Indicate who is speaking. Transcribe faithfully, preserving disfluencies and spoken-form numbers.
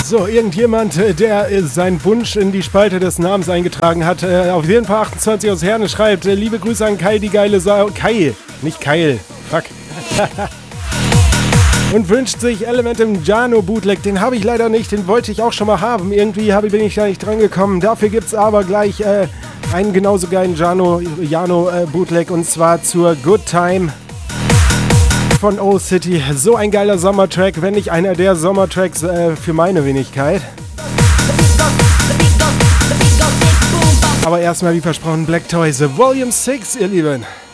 Speaker 1: So, irgendjemand, der seinen Wunsch in die Spalte des Namens eingetragen hat, auf jeden Fall achtundzwanzig aus Herne schreibt, liebe Grüße an Kai, die geile Sau. Kai, nicht Keil. Fuck. Und wünscht sich Element im Jano Bootleg. Den habe ich leider nicht, den wollte ich auch schon mal haben. Irgendwie habe, bin ich da nicht dran gekommen. Dafür gibt es aber gleich äh, einen genauso geilen Jano, Jano äh, Bootleg, und zwar zur Good Time von Old City. So ein geiler Sommertrack, wenn nicht einer der Sommertracks äh, für meine Wenigkeit. Aber erstmal wie versprochen Black Toys Volume sechs, ihr Lieben.